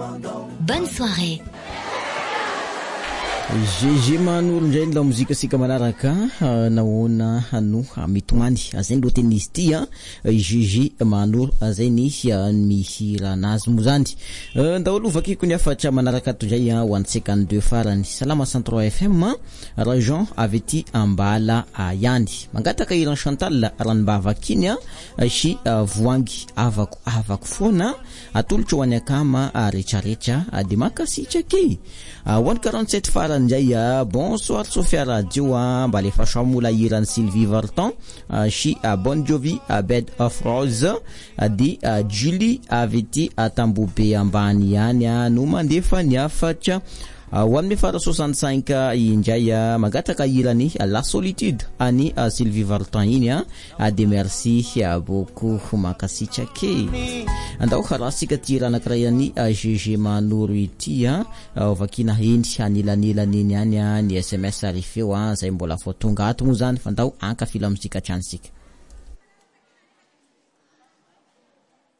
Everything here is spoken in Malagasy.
Bonne soirée. GG manolo ndray la muzika sika manaraka naona no mitomany azay lo tennis ty GG manolo azay ny mihira nazy mozany ndaholo vakiko ny afatra manaraka tozay ho an 52 farany Salama 103 FM région Aveti Ambala yani mangataka Iran Chantal ranbavakiny shi voangy avako fona atolotro ho any akama retraretra de makasitrake 147 farany Njaya, bonsoir Sophia Radio, Balefa Chamula Iran Sylvie Vartan, Shi Bon Jovi, Bed of Rose, Di Julie Aveti Atambube Ambani Anya, Numandefania Facha, Wamne Fara 65 Injaya, Magataka Irani, La Solitude, Ani Sylvie Vartan Inia, de merci beaucoup Makasicha Ke. Andao kharasika tirana krayani GG manoro ity vakina hindi anila nini any ny SMS arifeo zay mbola fotonga ato mo zany fa ndao ankafila muzika transika